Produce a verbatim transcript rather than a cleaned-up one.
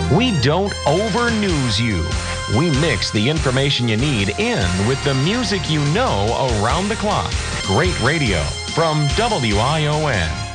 We don't over-news you. We mix the information you need in with the music you know around the clock. Great radio from W I O N.